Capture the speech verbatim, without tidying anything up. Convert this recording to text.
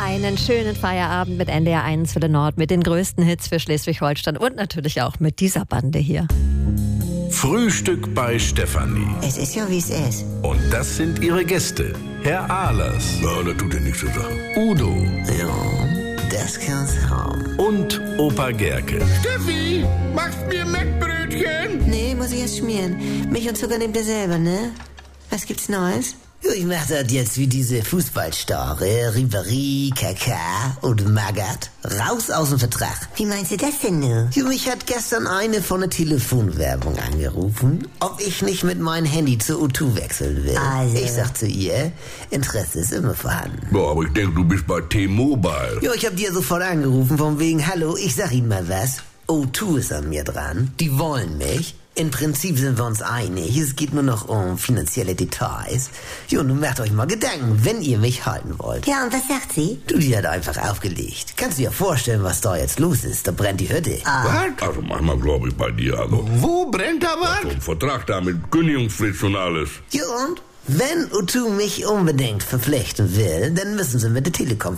Einen schönen Feierabend mit N D R eins für den Nord, mit den größten Hits für Schleswig-Holstein und natürlich auch mit dieser Bande hier. Frühstück bei Stefanie. Es ist ja, wie es ist. Und das sind ihre Gäste. Herr Ahlers. Ja, das tut ja nichts zur Sache. Udo. Ja, das kann's haben. Und Opa Gerke. Steffi, machst mir Mettbrötchen? Nee, muss ich erst schmieren. Milch und Zucker nehmt ihr selber, ne? Was gibt's Neues? Ja, ich mach das jetzt wie diese Fußballstare, Ribéry, Kaká und Magath. Raus aus dem Vertrag. Wie meinst du das denn nur? Ja, mich hat gestern eine von der Telefonwerbung angerufen, ob ich nicht mit meinem Handy zur U zwei wechseln will. Also. Ich sag zu ihr, Interesse ist immer vorhanden. Ja, aber ich denke, du bist bei T-Mobile. Ja, ich hab dir sofort angerufen, von wegen, hallo, ich sag Ihnen mal was. U zwei ist an mir dran, die wollen mich. Im Prinzip sind wir uns einig, es geht nur noch um finanzielle Details. Jo, nun macht euch mal Gedanken, wenn ihr mich halten wollt. Ja, und was sagt sie? Du, die hat einfach aufgelegt. Kannst du dir vorstellen, was da jetzt los ist? Da brennt die Hütte. Ah. Was? Also manchmal glaube ich bei dir, also. Wo brennt da was? So ein Vertrag da mit Kündigungsfrist und alles. Ja, und? Wenn U zwei mich unbedingt verpflichten will, dann müssen sie mit der Telekom